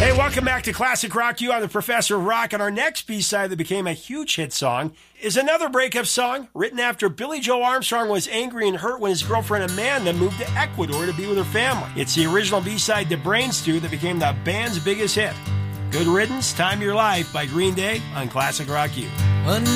Hey, welcome back to Classic Rock You. I'm the Professor of Rock, and our next B-side that became a huge hit song is another breakup song written after Billy Joe Armstrong was angry and hurt when his girlfriend Amanda moved to Ecuador to be with her family. It's the original B-side to Brain Stew that became the band's biggest hit. Good Riddance, Time of Your Life by Green Day on Classic Rock You.